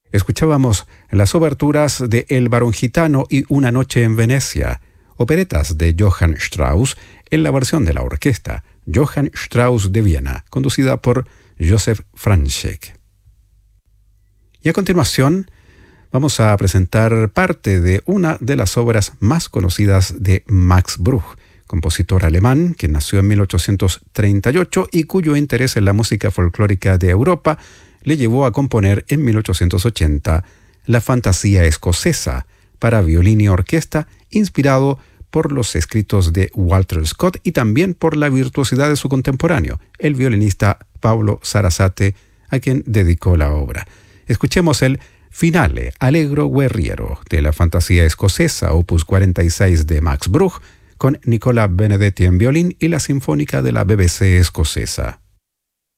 Escuchábamos las oberturas de El Barón Gitano y Una noche en Venecia, operetas de Johann Strauss en la versión de la orquesta Johann Strauss de Viena, conducida por Joseph Franschek. Y a continuación vamos a presentar parte de una de las obras más conocidas de Max Bruch, compositor alemán que nació en 1838 y cuyo interés en la música folclórica de Europa le llevó a componer en 1880 la Fantasía Escocesa para violín y orquesta, inspirado por los escritos de Walter Scott y también por la virtuosidad de su contemporáneo, el violinista Paolo Sarasate, a quien dedicó la obra. Escuchemos el Finale Allegro Guerriero de la Fantasía Escocesa, opus 46 de Max Bruch, con Nicola Benedetti en violín y la Sinfónica de la BBC escocesa.